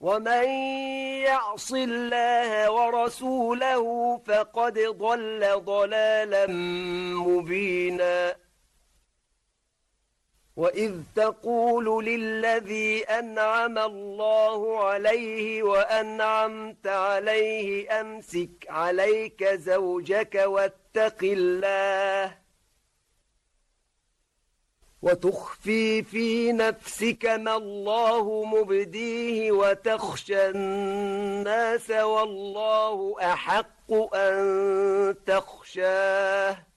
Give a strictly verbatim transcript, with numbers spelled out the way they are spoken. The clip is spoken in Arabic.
ومن يعص الله ورسوله فقد ضل ضلالا مبينا وإذ تقول للذي أنعم الله عليه وأنعمت عليه أمسك عليك زوجك واتق الله وتخفي في نفسك ما الله مبديه وتخشى الناس والله أحق أن تخشاه